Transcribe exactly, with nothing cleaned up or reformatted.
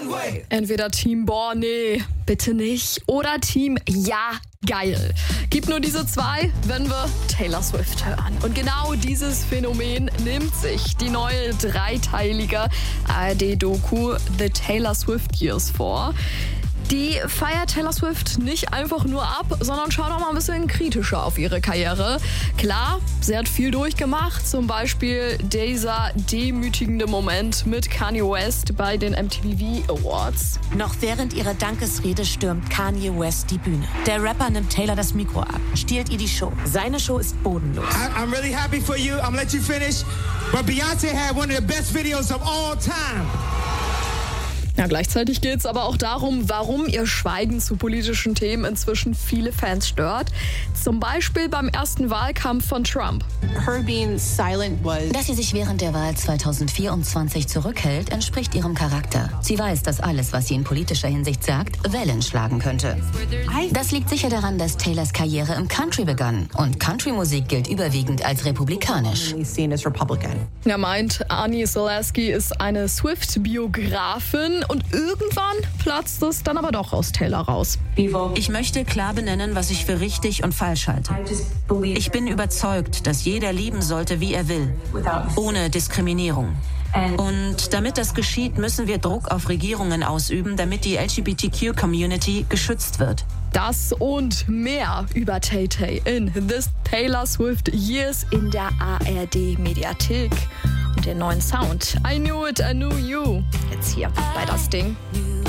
Entweder Team Boah, nee, bitte nicht. Oder Team Ja, geil. Gibt nur diese zwei, wenn wir Taylor Swift hören. Und genau dieses Phänomen nimmt sich die neue dreiteilige A R D-Doku The Taylor Swift Years vor. Die feiert Taylor Swift nicht einfach nur ab, sondern schaut auch mal ein bisschen kritischer auf ihre Karriere. Klar, sie hat viel durchgemacht, zum Beispiel dieser demütigende Moment mit Kanye West bei den M T V Awards. Noch während ihrer Dankesrede stürmt Kanye West die Bühne. Der Rapper nimmt Taylor das Mikro ab, stiehlt ihr die Show. Seine Show ist bodenlos. I, I'm really happy for you. I'm gonna let you finish. But Beyoncé had one of the best videos of all time. Ja, gleichzeitig geht es aber auch darum, warum ihr Schweigen zu politischen Themen inzwischen viele Fans stört. Zum Beispiel beim ersten Wahlkampf von Trump. Her being silent was... Dass sie sich während der Wahl zweitausendvierundzwanzig zurückhält, entspricht ihrem Charakter. Sie weiß, dass alles, was sie in politischer Hinsicht sagt, Wellen schlagen könnte. Das liegt sicher daran, dass Taylors Karriere im Country begann. Und Country-Musik gilt überwiegend als republikanisch. Er meint, Ani Zaleski ist eine Swift-Biografin. Und irgendwann platzt es dann aber doch aus Taylor raus. Ich möchte klar benennen, was ich für richtig und falsch halte. Ich bin überzeugt, dass jeder lieben sollte, wie er will, ohne Diskriminierung. Und damit das geschieht, müssen wir Druck auf Regierungen ausüben, damit die L G B T Q-Community geschützt wird. Das und mehr über Tay-Tay in This Taylor Swift Years in der A R D-Mediathek. Und den neuen Sound I Knew It, I Knew You. Jetzt hier bei Das Ding.